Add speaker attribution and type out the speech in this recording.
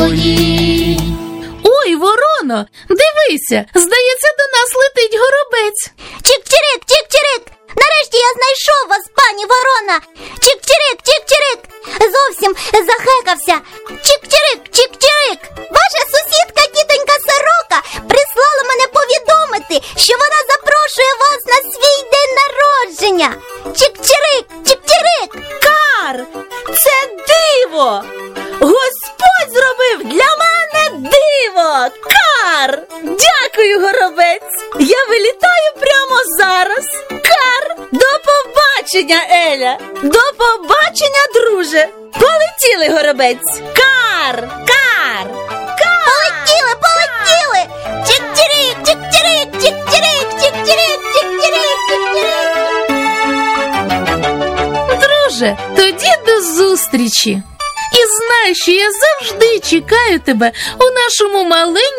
Speaker 1: твої.
Speaker 2: Ой, вороно, дивися, здається, до нас летить горобець.
Speaker 3: Чик-чирик, чик-чирик! Нарешті я знайшов вас, пані ворона! Чик-чирик, чик-чирик! Зовсім захекався! Чик-чирик, чик-чирик! Ваша сусідка тітонька Сорока прислала мене повідомити, що вона запрошує вас на свій день народження! Чик-чирик, чик-чирик!
Speaker 2: Кар! Це диво! Господь зробив для мене диво! Кар! Дякую, горобець! Я вилітаю прямо зараз! Кар! До побачення, Еля! До побачення, друже! Полетіли, горобець! Кар! Кар! Кар!
Speaker 3: Полетіли, полетіли! Чик-чирик, чик-чирик, чик-чирик, чик-чирик, чик-чирик, чик-чирик!
Speaker 2: Друже, тоді до зустрічі! І знай, що я завжди чекаю тебе у нашому маленькому